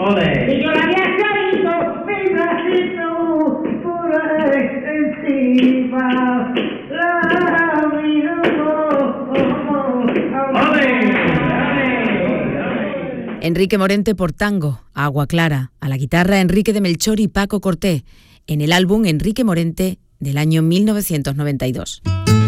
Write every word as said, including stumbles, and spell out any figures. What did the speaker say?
Ole. Y yo la había caído, mi bracito, por encima, la miró. Ole. Enrique Morente por tango, Agua Clara, a la guitarra Enrique de Melchor y Paco Cortés, en el álbum Enrique Morente del año mil novecientos noventa y dos.